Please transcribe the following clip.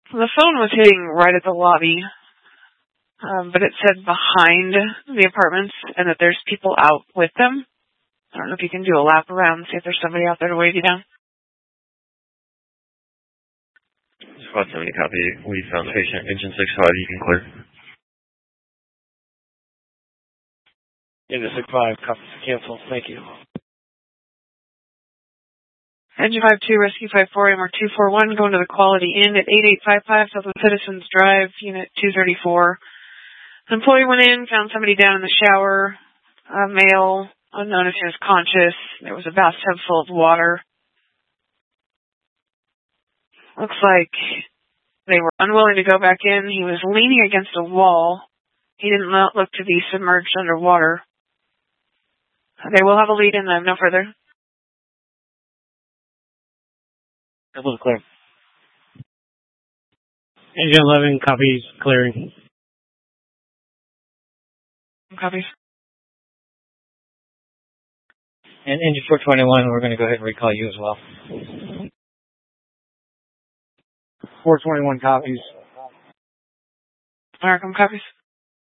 The phone was hitting right at the lobby, but it said behind the apartments and that there's people out with them. I don't know if you can do a lap around and see if there's somebody out there to wave you down. Squad 70 copy. We found patient. Engine 65, you can clear. Engine 65, copy. Cancel. Thank you. Engine 52, Rescue 54, AMR 241, going to the Quality Inn at 8855 Southwest Citizens Drive, Unit 234. An employee went in, found somebody down in the shower, a male, unknown if he was conscious. There was a bathtub full of water. Looks like they were unwilling to go back in. He was leaning against a wall. He didn't look to be submerged underwater. They will have a lead in them. No further. Double clear. Engine 11 copies, clearing. Copies. And Engine 421, we're going to go ahead and recall you as well. 421 copies. Markham copies.